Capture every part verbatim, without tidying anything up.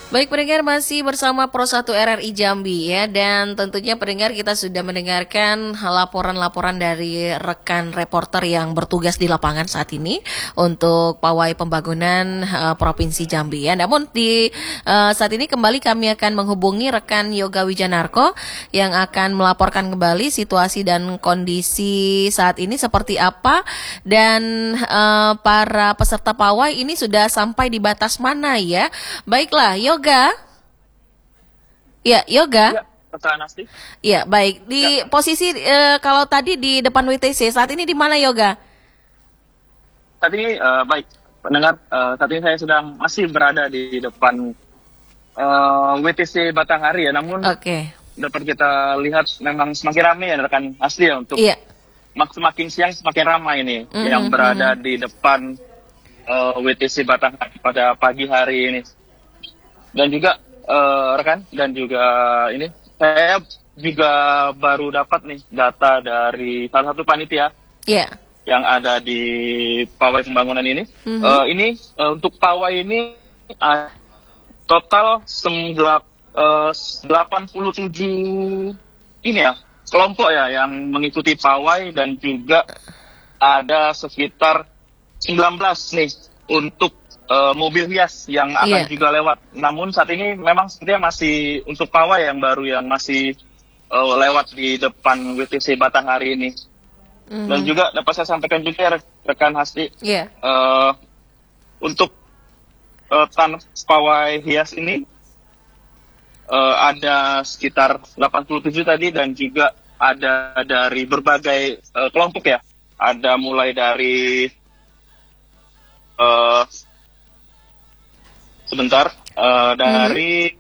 Baik pendengar, masih bersama Pro satu R R I Jambi ya, dan tentunya pendengar kita sudah mendengarkan laporan-laporan dari rekan reporter yang bertugas di lapangan saat ini untuk pawai pembangunan uh, Provinsi Jambi ya. Namun di uh, saat ini kembali kami akan menghubungi rekan Yoga Wijanarko yang akan melaporkan kembali situasi dan kondisi saat ini seperti apa, dan uh, para peserta pawai ini sudah sampai di batas mana ya. Baiklah, Yoga. Ya, Yoga. Ya, pertanyaan Asti. Ya, baik. Di ya. posisi uh, kalau tadi di depan W T C, saat ini di mana, Yoga? Tadi uh, baik, pendengar, uh, saat ini saya sedang masih berada di depan uh, W T C Batanghari ya. Namun okay. dapat kita lihat memang semakin ramai ya rekan Asti ya, untuk ya. semakin siang semakin ramai ini mm-hmm, yang berada mm-hmm. di depan uh, W T C Batanghari pada pagi hari ini. Dan juga uh, rekan dan juga ini saya juga baru dapat nih data dari salah satu panitia yeah. yang ada di pawai pembangunan ini. Mm-hmm. Uh, ini uh, untuk pawai ini uh, total sembilan, uh, delapan puluh tujuh ini ya kelompok ya yang mengikuti pawai, dan juga ada sekitar sembilan belas nih untuk Uh, mobil hias yang akan yeah. juga lewat. Namun saat ini memang sepertinya masih untuk pawai yang baru yang masih uh, lewat di depan W T C Batanghari ini. Mm-hmm. Dan juga dapat saya sampaikan juga rekan Hasti, yeah. uh, untuk uh, tanah pawai hias ini uh, ada sekitar delapan puluh tujuh tadi, dan juga ada dari berbagai uh, kelompok ya. Ada mulai dari uh, Sebentar, uh, dari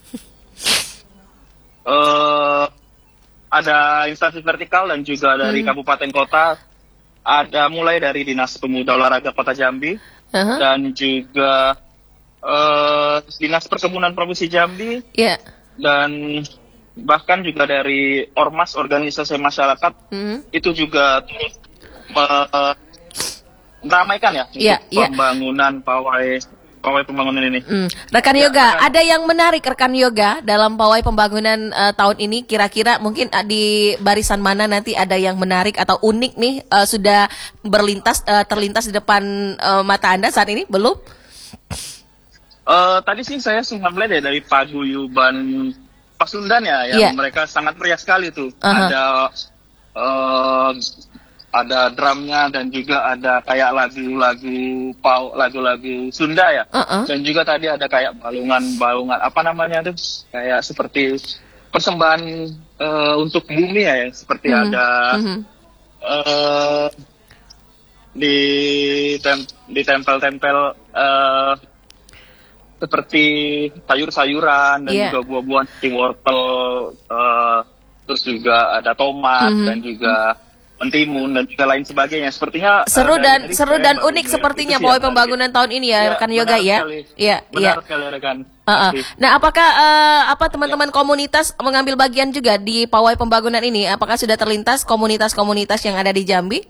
hmm. uh, ada instansi vertikal dan juga dari hmm. kabupaten kota, ada mulai dari Dinas Pemuda Olahraga Kota Jambi, uh-huh. dan juga uh, Dinas Perkebunan Provinsi Jambi, yeah. dan bahkan juga dari Ormas Organisasi Masyarakat, hmm. itu juga turut uh, meramaikan ya yeah, untuk yeah. pembangunan pawai pawai pembangunan ini. Hmm. Rekan ya, Yoga, rekan. Ada yang menarik rekan Yoga dalam pawai pembangunan uh, tahun ini, kira-kira mungkin uh, di barisan mana nanti ada yang menarik atau unik nih uh, sudah berlintas uh, terlintas di depan uh, mata Anda saat ini, belum? Uh, tadi sih saya sempat melihat ya dari paguyuban Pasundan ya, yang yeah. mereka sangat meriah sekali tuh. Uh-huh. Ada uh, ada drumnya, dan juga ada kayak lagu-lagu pau, lagu-lagu Sunda ya. Uh-uh. Dan juga tadi ada kayak balungan-balungan apa namanya tuh, kayak seperti persembahan uh, untuk bumi ya, yang seperti mm-hmm. ada mm-hmm. Uh, di tem- di tempel-tempel uh, seperti sayur-sayuran dan yeah. juga buah-buahan seperti wortel, uh, terus juga ada tomat mm-hmm. dan juga mentimun dan juga lain sebagainya. Sepertinya seru uh, dan seru dan unik sepertinya pawai pembangunan ya. tahun ini ya, ya rekan Yoga ya. Iya, iya. Sekali rekan. Uh-uh. Nah, apakah uh, apa teman-teman ya. komunitas mengambil bagian juga di pawai pembangunan ini? Apakah sudah terlintas komunitas-komunitas yang ada di Jambi?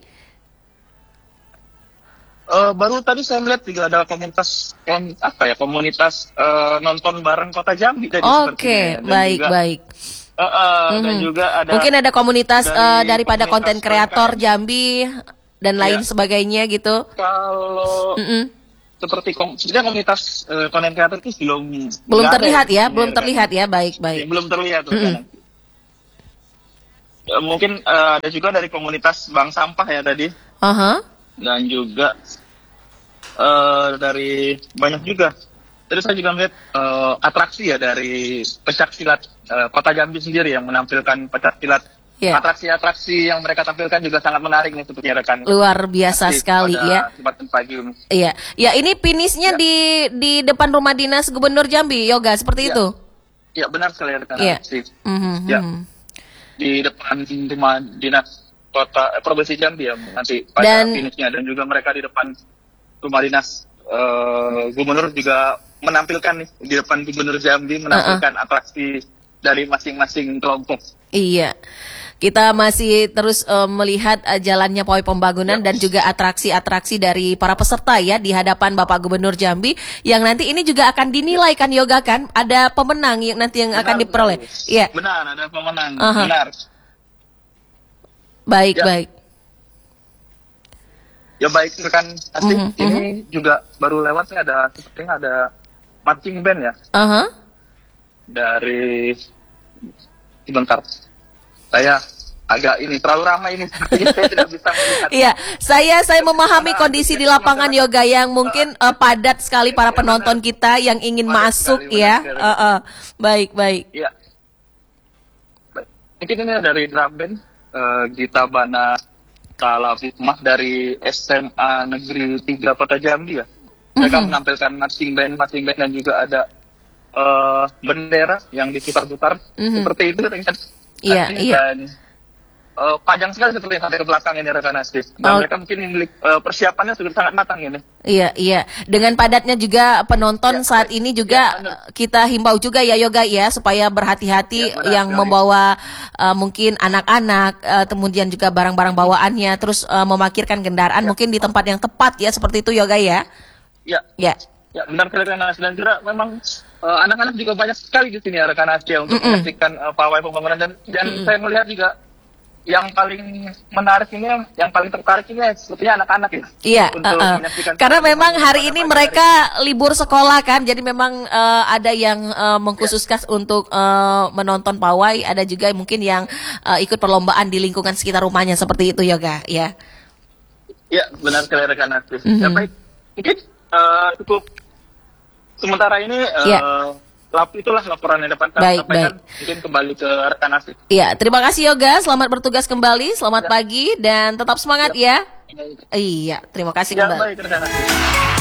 Uh, baru tadi saya melihat juga ada komunitas kon, apa ya komunitas uh, nonton bareng Kota Jambi. Oke, okay, baik juga, baik. Uh, uh, hmm. Dan juga ada mungkin ada komunitas dari uh, daripada konten kreator Jambi dan lain ya. sebagainya gitu. Kalau mm-mm. seperti kom- sebenarnya komunitas uh, konten kreator itu belum belum terlihat ya, ya belum terlihat ya, baik baik. Ya, belum terlihat. Kan. Uh, mungkin uh, ada juga dari komunitas Bank Sampah ya tadi. Uh-huh. Dan juga uh, dari banyak juga. Tadi saya juga melihat uh, atraksi ya dari pencak silat uh, Kota Jambi sendiri yang menampilkan pencak silat. Yeah. Atraksi-atraksi yang mereka tampilkan juga sangat menarik nih sepertinya rekan. Luar biasa sekali ya. Pagi. Iya, ya ini finishnya ya. di di depan rumah dinas Gubernur Jambi, Yoga, seperti ya. itu. Iya benar sekali rekan. Iya. Mm-hmm. Ya. Di depan rumah dinas Kota eh, Provinsi Jambi ya nanti pada dan, finishnya, dan juga mereka di depan rumah dinas uh, Gubernur juga menampilkan nih di depan Gubernur Jambi menampilkan uh-uh. atraksi dari masing-masing kelompok. Iya. Kita masih terus uh, melihat uh, jalannya pawai pembangunan ya. Dan juga atraksi-atraksi dari para peserta ya di hadapan Bapak Gubernur Jambi yang nanti ini juga akan dinilai kan Yoga kan? Ada pemenang yang nanti yang benar, akan diperoleh. Iya. Benar, ada pemenang. Uh-huh. Benar. Baik, ya. baik. Ya baik rekan asik, mm-hmm, ini mm-hmm. juga baru lewat nih ada sepertinya ada marching band ya. Uh-huh. Dari sebentar. Saya agak ini terlalu ramai ini, saya tidak bisa melihat. Iya, saya saya memahami kondisi di lapangan Yoga yang mungkin uh, padat sekali para penonton kita yang ingin padat masuk sekali, ya. Uh, uh. Baik, baik. Iya. Mungkin ini dari drum band uh, Gita Bana Salah Hikmah dari S M A Negeri tiga Kota Jambi ya. Mereka mm-hmm. menampilkan marching band, marching band dan juga ada uh, bendera yang diputar-putar mm-hmm. seperti itu kan. Iya, iya. Dan uh, panjang sekali seperti yang sampai ke belakang ini rekan Asri. Dan oh. mereka mungkin uh, persiapannya sudah sangat matang ini. Iya, iya. Dengan padatnya juga penonton ya, saat ini juga ya, kita himbau juga ya Yoga ya supaya berhati-hati ya, yang sekali. membawa uh, mungkin anak-anak, uh, kemudian juga barang-barang bawaannya, terus uh, memarkirkan kendaraan ya. mungkin di tempat yang tepat ya seperti itu Yoga ya. Ya. Ya. Ya, benar sekali rekan Asri dan juga memang uh, anak-anak juga banyak sekali di sini ya rekan Asri untuk Mm-mm. menyaksikan uh, pawai pembangunan dan dan Mm-mm. saya melihat juga yang paling menarik ini yang, yang paling tertarik ini sepertinya anak-anak ya. Iya, uh, uh. karena memang hari ini mereka hari. libur sekolah kan, jadi memang uh, ada yang uh, mengkhususkan ya. untuk uh, menonton pawai, ada juga mungkin yang uh, ikut perlombaan di lingkungan sekitar rumahnya seperti itu Yoga, ya. Iya, benar sekali rekan Asri. Mm-hmm. Ya baik, mungkin uh, cukup sementara ini. Uh, ya. Lap, itulah laporan yang dapat kami sampaikan. Mungkin kembali ke rekan Asik. Iya, terima kasih Yoga. Selamat bertugas kembali. Selamat ya. pagi dan tetap semangat ya. ya. Iya, terima kasih ya, kembali. Baik, rekan Asik.